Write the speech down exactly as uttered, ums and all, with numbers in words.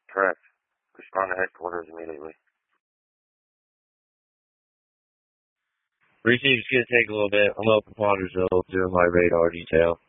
Correct. Respond to headquarters immediately. Receive's going to take a little bit. I'm up in Pottersville doing my radar detail.